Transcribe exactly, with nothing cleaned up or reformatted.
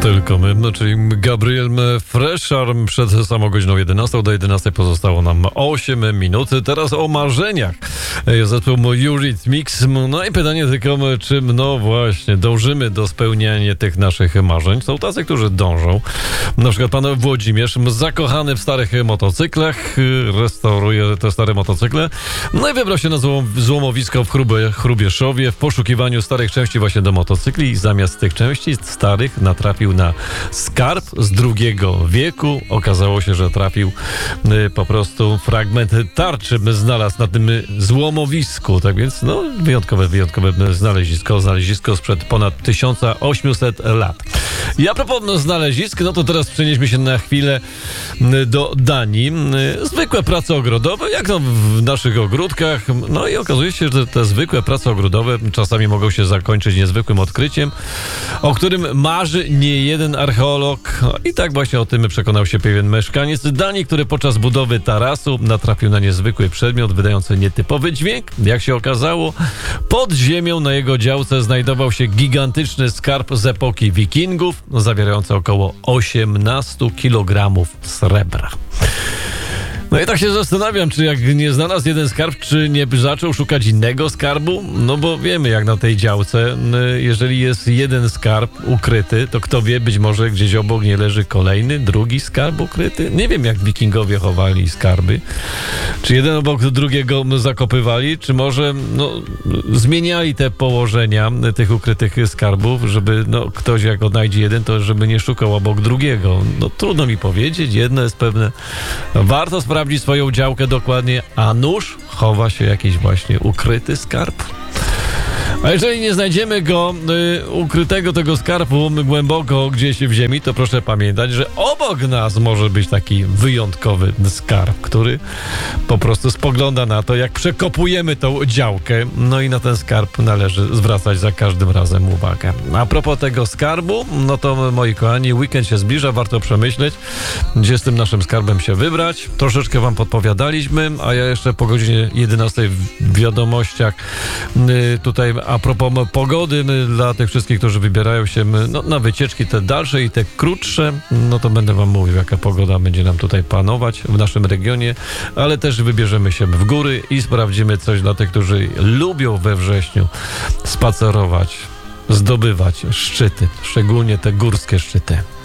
Tylko my, no, czyli Gabriel Fresharm przed samą godziną jedenastą. Do jedenastej pozostało nam osiem minut. Teraz o marzeniach. Zespół Eurythmics. No i pytanie tylko, czy no właśnie dążymy do spełniania tych naszych marzeń. Są tacy, którzy dążą. Na przykład pan Włodzimierz, zakochany w starych motocyklach, restauruje te stare motocykle. No i wybrał się na złom, złomowisko w Chrubie, Chrubieszowie w poszukiwaniu starych części właśnie do motocykli i zamiast tych części starych natrafił na skarb z drugiego wieku. Okazało się, że trafił y, po prostu fragment tarczy znalazł na tym złomowisku. Tak więc no wyjątkowe, wyjątkowe znalezisko. Znalezisko sprzed ponad tysiąc osiemset lat. I a propos no, znalezisk, no to teraz przenieśmy się na chwilę do Danii. Zwykłe prace ogrodowe, jak to w naszych ogródkach. No i okazuje się, że te zwykłe prace ogrodowe czasami mogą się zakończyć niezwykłym odkryciem, o którym marzy nie jeden archeolog. I tak właśnie o tym przekonał się pewien mieszkaniec Danii, który podczas budowy tarasu natrafił na niezwykły przedmiot wydający nietypowy dźwięk. Jak się okazało, pod ziemią na jego działce znajdował się gigantyczny skarb z epoki wikingów, zawierający około osiemnaście kilogramów srebra. No i tak się zastanawiam, czy jak nie znalazł jeden skarb, czy nie zaczął szukać innego skarbu? No bo wiemy, jak na tej działce, jeżeli jest jeden skarb ukryty, to kto wie, być może gdzieś obok nie leży kolejny, drugi skarb ukryty. Nie wiem, jak wikingowie chowali skarby. Czy jeden obok drugiego zakopywali, czy może no, zmieniali te położenia tych ukrytych skarbów, żeby no, ktoś jak odnajdzie jeden, to żeby nie szukał obok drugiego. No trudno mi powiedzieć, jedno jest pewne. Warto sprawdzić sprawdzi swoją działkę dokładnie, a nuż chowa się jakiś właśnie ukryty skarb. A jeżeli nie znajdziemy go, y, ukrytego tego skarbu głęboko gdzieś w ziemi, to proszę pamiętać, że obok nas może być taki wyjątkowy skarb, który po prostu spogląda na to, jak przekopujemy tą działkę. No i na ten skarb należy zwracać za każdym razem uwagę. A propos tego skarbu, no to moi kochani, weekend się zbliża, warto przemyśleć, gdzie z tym naszym skarbem się wybrać. Troszeczkę wam podpowiadaliśmy, a ja jeszcze po godzinie jedenastej w wiadomościach y, tutaj a propos pogody, dla tych wszystkich, którzy wybierają się no, na wycieczki te dalsze i te krótsze, no to będę wam mówił, jaka pogoda będzie nam tutaj panować w naszym regionie, ale też wybierzemy się w góry i sprawdzimy coś dla tych, którzy lubią we wrześniu spacerować, zdobywać szczyty, szczególnie te górskie szczyty.